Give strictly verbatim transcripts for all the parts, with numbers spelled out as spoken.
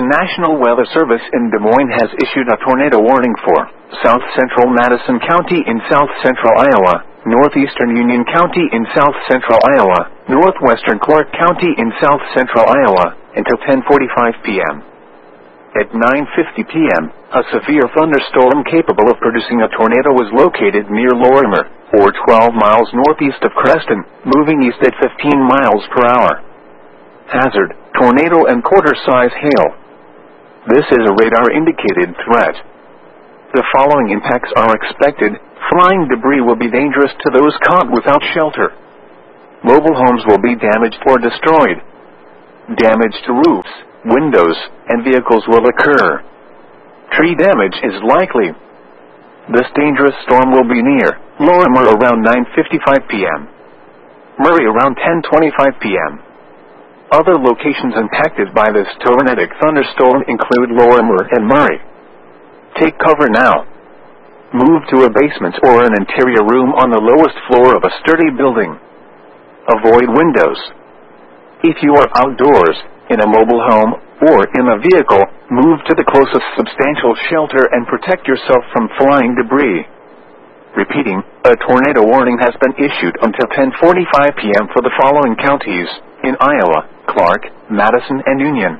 National Weather Service in Des Moines has issued a tornado warning for south central Madison County in south central Iowa, northeastern Union County in south central Iowa, northwestern Clark County in south central Iowa, until ten forty-five p m At nine fifty p m, a severe thunderstorm capable of producing a tornado was located near Lorimer, or twelve miles northeast of Creston, moving east at fifteen miles per hour. Hazard: tornado and quarter-size hail. This is a radar-indicated threat. The following impacts are expected. Flying debris will be dangerous to those caught without shelter. Mobile homes will be damaged or destroyed. Damage to roofs, windows, and vehicles will occur. Tree damage is likely. This dangerous storm will be near Lorimer around nine fifty-five p m Murray around ten twenty-five p m Other locations impacted by this tornadic thunderstorm include Lorimer and Murray. Take cover now. Move to a basement or an interior room on the lowest floor of a sturdy building. Avoid windows. If you are outdoors, in a mobile home, or in a vehicle, move to the closest substantial shelter and protect yourself from flying debris. Repeating, a tornado warning has been issued until ten forty-five p m for the following counties in Iowa: Clark, Madison, and Union.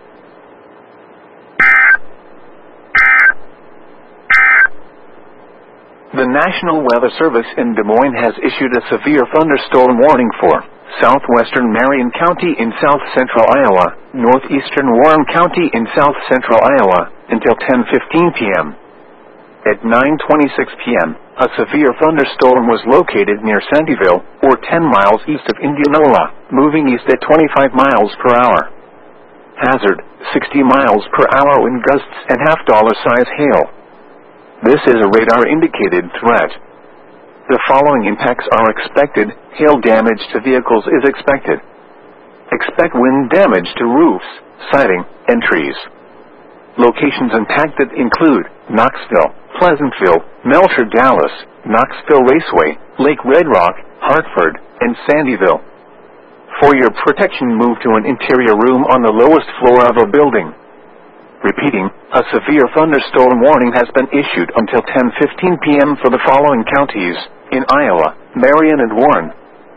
The National Weather Service in Des Moines has issued a severe thunderstorm warning for southwestern Marion County in south central Iowa, northeastern Warren County in south central Iowa, until ten fifteen p m At nine twenty-six p m, a severe thunderstorm was located near Sandyville, or ten miles east of Indianola, moving east at twenty-five miles per hour. Hazard: sixty miles per hour wind gusts and half-dollar-size hail. This is a radar-indicated threat. The following impacts are expected. Hail damage to vehicles is expected. Expect wind damage to roofs, siding, and trees. Locations impacted include Knoxville, Pleasantville, Melcher, Dallas, Knoxville Raceway, Lake Red Rock, Hartford, and Sandyville. For your protection, move to an interior room on the lowest floor of a building. Repeating, a severe thunderstorm warning has been issued until ten fifteen p m for the following counties in Iowa, Marion, and Warren.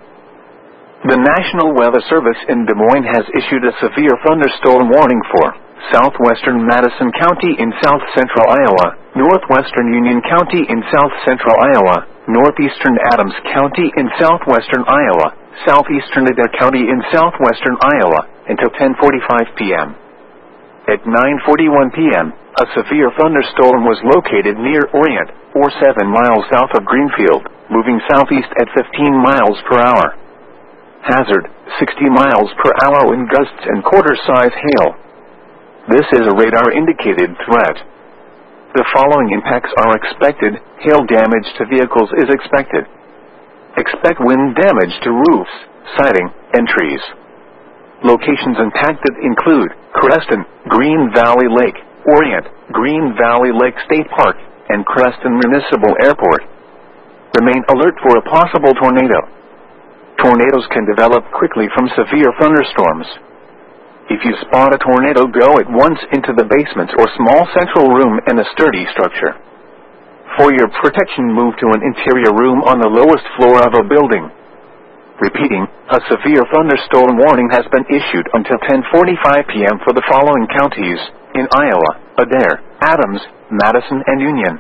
The National Weather Service in Des Moines has issued a severe thunderstorm warning for southwestern Madison County in south central Iowa, northwestern Union County in south central Iowa, northeastern Adams County in southwestern Iowa, southeastern Adair County in southwestern Iowa, until ten forty-five p m At nine forty-one p m, a severe thunderstorm was located near Orient, or seven miles south of Greenfield, moving southeast at fifteen miles per hour. Hazard: sixty miles per hour wind gusts and quarter-size hail. This is a radar-indicated threat. The following impacts are expected. Hail damage to vehicles is expected. Expect wind damage to roofs, siding, and trees. Locations impacted include Creston, Green Valley Lake, Orient, Green Valley Lake State Park, and Creston Municipal Airport. Remain alert for a possible tornado. Tornadoes can develop quickly from severe thunderstorms. If you spot a tornado, go at once into the basement or small central room in a sturdy structure. For your protection, move to an interior room on the lowest floor of a building. Repeating, a severe thunderstorm warning has been issued until ten forty-five p m for the following counties in Iowa: Adair, Adams, Madison, and Union.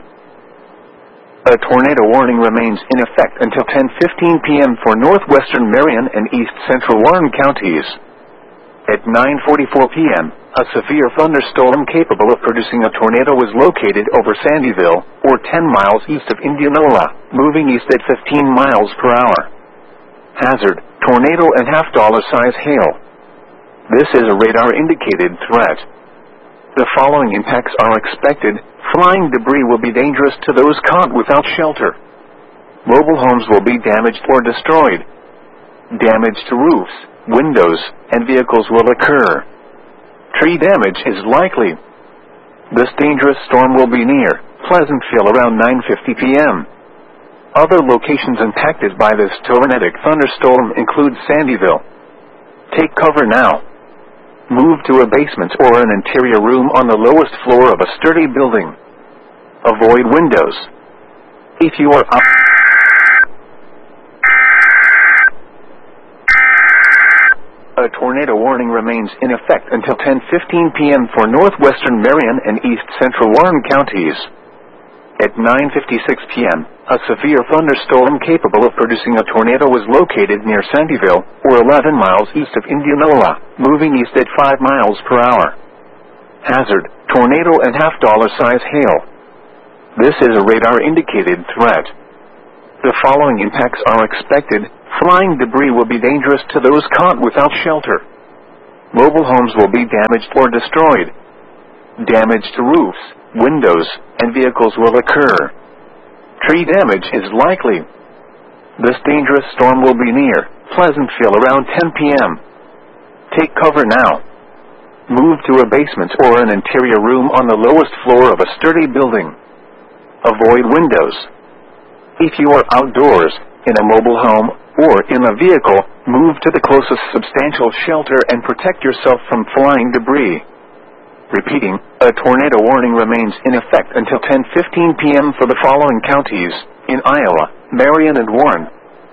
A tornado warning remains in effect until ten fifteen p m for northwestern Marion and east central Warren counties. At nine forty-four p m, a severe thunderstorm capable of producing a tornado was located over Sandyville, or ten miles east of Indianola, moving east at fifteen miles per hour. Hazard: tornado and half-dollar-size hail. This is a radar-indicated threat. The following impacts are expected. Flying debris will be dangerous to those caught without shelter. Mobile homes will be damaged or destroyed. Damage to roofs, windows, and vehicles will occur. Tree damage is likely. This dangerous storm will be near Pleasantville around nine fifty p m Other locations impacted by this tornadic thunderstorm include Sandyville. Take cover now. Move to a basement or an interior room on the lowest floor of a sturdy building. Avoid windows. If you are out A tornado warning remains in effect until ten fifteen p m for northwestern Marion and east central Warren counties. At nine fifty-six p m, a severe thunderstorm capable of producing a tornado was located near Sandyville, or eleven miles east of Indianola, moving east at five miles per hour. Hazard: tornado and half-dollar size hail. This is a radar-indicated threat. The following impacts are expected. Flying debris will be dangerous to those caught without shelter. Mobile homes will be damaged or destroyed. Damage to roofs, windows, and vehicles will occur. Tree damage is likely. This dangerous storm will be near Pleasantville around ten p m Take cover now. Move to a basement or an interior room on the lowest floor of a sturdy building. Avoid windows. If you are outdoors, in a mobile home, or in a vehicle, move to the closest substantial shelter and protect yourself from flying debris. Repeating, a tornado warning remains in effect until ten fifteen p m for the following counties, in Iowa, Marion and Warren.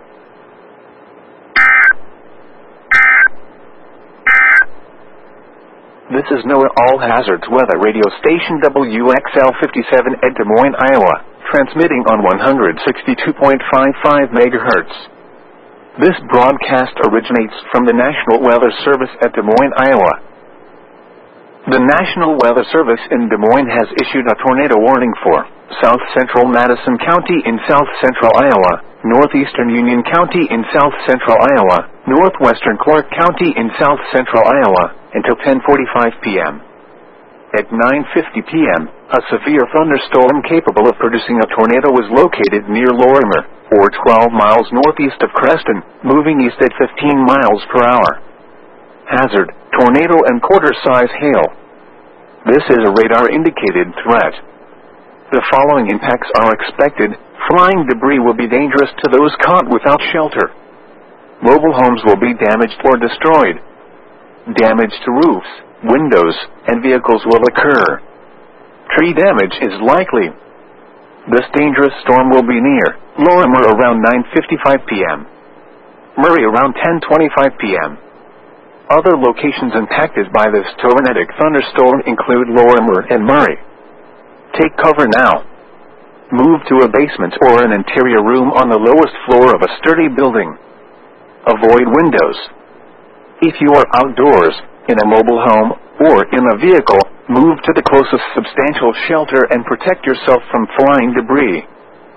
This is NOAA All Hazards Weather Radio Station W X L fifty-seven at Des Moines, Iowa, transmitting on one sixty-two point five five megahertz. This broadcast originates from the National Weather Service at Des Moines, Iowa. The National Weather Service in Des Moines has issued a tornado warning for south central Madison County in south central Iowa, northeastern Union County in south central Iowa, northwestern Clark County in south central Iowa, until ten forty-five p m At nine fifty p m, a severe thunderstorm capable of producing a tornado was located near Lorimer, or twelve miles northeast of Creston, moving east at fifteen miles per hour. Hazard: tornado and quarter-size hail. This is a radar-indicated threat. The following impacts are expected. Flying debris will be dangerous to those caught without shelter. Mobile homes will be damaged or destroyed. Damage to roofs, windows, and vehicles will occur. Tree damage is likely. This dangerous storm will be near Lorimer around nine fifty-five p m Murray around ten twenty-five p m Other locations impacted by this tornadic thunderstorm include Lorimer and Murray. Take cover now. Move to a basement or an interior room on the lowest floor of a sturdy building. Avoid windows. If you are outdoors, in a mobile home, or in a vehicle, move to the closest substantial shelter and protect yourself from flying debris.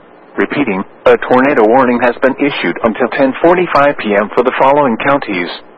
Repeating, a tornado warning has been issued until ten forty-five p m for the following counties.